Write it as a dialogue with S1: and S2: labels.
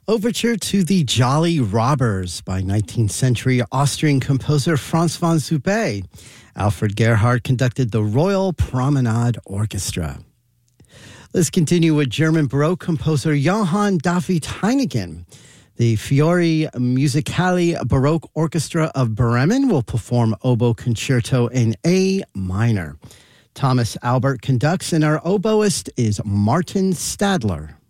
S1: Overture to the Jolly Robbers by 19th century Austrian composer Franz von Zupé. Alfred Gerhard conducted the Royal Promenade Orchestra. Let's continue with German Baroque composer Johann David Heineken. The Fiori Musicali Baroque Orchestra of Bremen will perform Oboe Concerto in A minor. Thomas Albert conducts, and our oboist is Martin Stadler.